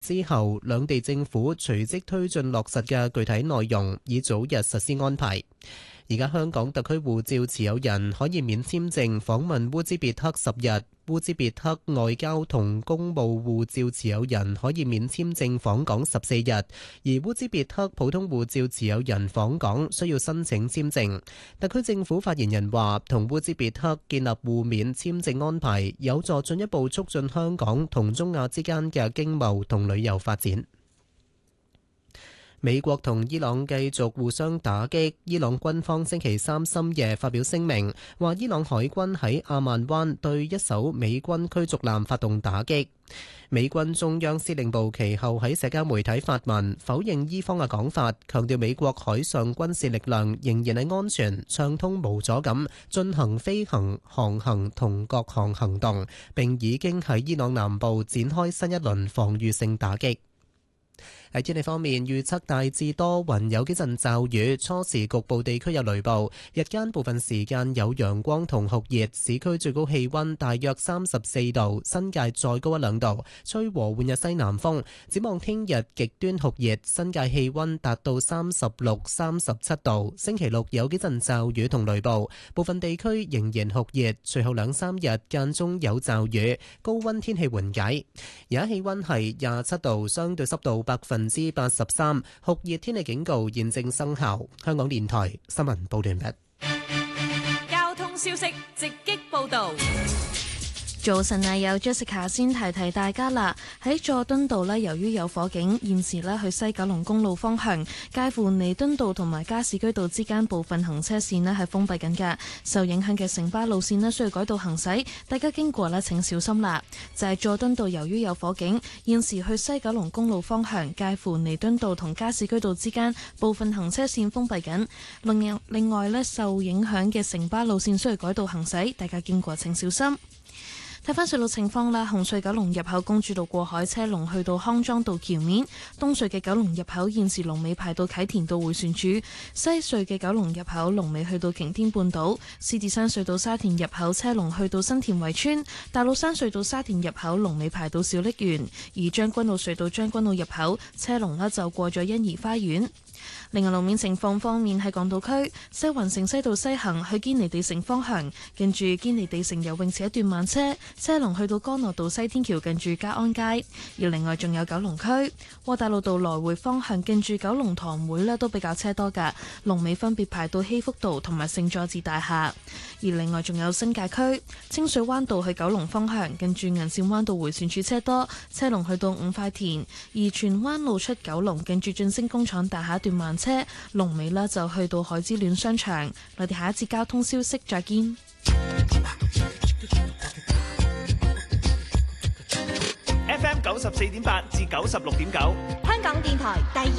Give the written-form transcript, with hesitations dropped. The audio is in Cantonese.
之後，兩地政府隨即推進落實嘅具體內容，以早日實施安排。而家香港特區護照持有人可以免簽證訪問烏茲別克10日，烏茲別克外交同公務護照持有人可以免簽證訪港14日，而烏茲別克普通護照持有人訪港需要申請簽證。特區政府發言人話，同烏茲別克建立互免簽證安排，有助進一步促進香港同中亞之間嘅經貿同旅遊發展。美國同伊朗繼續互相打擊，伊朗軍方星期三深夜發表聲明，話伊朗海軍喺阿曼灣對一艘美軍驅逐艦發動打擊。美軍中央司令部其後喺社交媒體發文否認伊方嘅講法，強調美國海上軍事力量仍然係安全、暢通無阻咁進行飛行、航行同各項行動，並已經喺伊朗南部展開新一輪防禦性打擊。喺天氣方面，預測大致多雲，有幾陣驟雨，初時局部地區有雷暴，日間部分時間有陽光同酷熱，市區最高氣溫大約34度，新界再高1-2度，吹和緩嘅西南風。展望聽日極端酷熱，新界氣溫達到36、37度。星期六有幾陣驟雨同雷暴，部分地區仍然酷熱，隨後2-3日間中有驟雨，高溫天氣緩解。而家氣溫係27度，相對濕度83%，酷熱天氣警告現正生效。香港電台新聞報道完畢。 交通消息直擊報道。 早晨啊，有 Jessica 先提提大家啦。喺佐敦道呢，由於有火警，現時呢去西九龍公路方向，介乎彌敦道同埋加士居道之間部分行車線呢係封閉緊㗎。受影響嘅城巴路線呢需要改道行駛，大家經過呢請小心啦。就係佐敦道由於有火警，現時去西九龍公路方向，介乎彌敦道同加士居道之間部分行車線封閉緊。另外呢，受影響嘅城巴路線需要改道行駛，大家經過請小心。睇返隧道情況啦，紅隧九龍入口公主道過海車龍去到康莊道橋面，東隧嘅九龍入口現時龍尾排到啟田道迴旋處，西隧嘅九龍入口龍尾去到擎天半島，獅子山隧道沙田入口車龍去到新田圍村，大老山隧道沙田入口龍尾排到小瀝源，而將軍澳隧道將軍澳入口車龍呢就過咗欣怡花園。另外路面情況方面，喺港島區西環城西道西行去堅尼地城方向，近住堅尼地城游泳池一段慢車，車龍去到干諾道西天橋近住嘉安街。而另外仲有九龍區窩打老道來回方向，近住九龍塘會呢都比較車多㗎，龍尾分別排到希福道同埋聖佐治大廈。而另外仲有新界區清水灣道去九龍方向，近住銀線灣道迴旋處車多，車龍去到五塊田。而荃灣路出九龍，近住晉升工廠大廈一段慢車，龍尾呢就去到海之戀商場。我哋下一節交通消息再見。 FM 94.8至96.9， 香港電台第二